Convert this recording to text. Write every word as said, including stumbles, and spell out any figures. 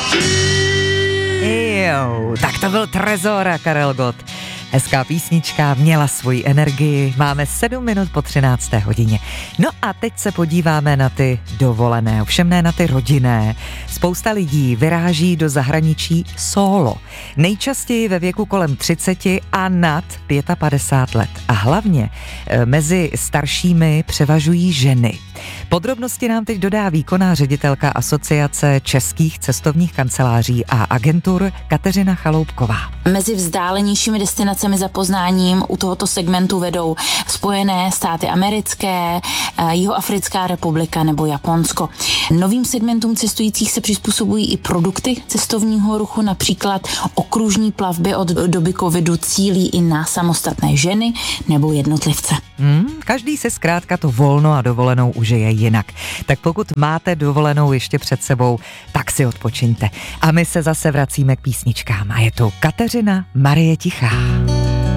Jo, tak to byl Trezor a Karel Gott. Hezká písnička, měla svoji energii, máme sedm minut po třinácté hodině. No a teď se podíváme na ty dovolené, ovšem ne na ty rodinné. Spousta lidí vyráží do zahraničí solo. Nejčastěji ve věku kolem třiceti a nad padesát pět let. A hlavně e, mezi staršími převažují ženy. Podrobnosti nám teď dodá výkonná ředitelka Asociace českých cestovních kanceláří a agentur Kateřina Chaloupková. Mezi vzdálenějšími destinacemi za poznáním u tohoto segmentu vedou Spojené státy americké, Jihoafrická republika nebo Japonsko. Novým segmentům cestujících se přizpůsobují i produkty cestovního ruchu, například okružní plavby od doby covidu cílí i na samostatné ženy nebo jednotlivce. Hmm, každý se zkrátka to volno a dovolenou užije jinak. Tak pokud máte dovolenou ještě před sebou, tak si odpočiňte. A my se zase vracíme k písničkám a je to Kateřina Marie Tichá.